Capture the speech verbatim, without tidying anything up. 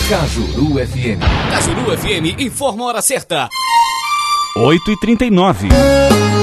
Cajuru F M. Cajuru F M informa a hora certa. oito e trinta e nove.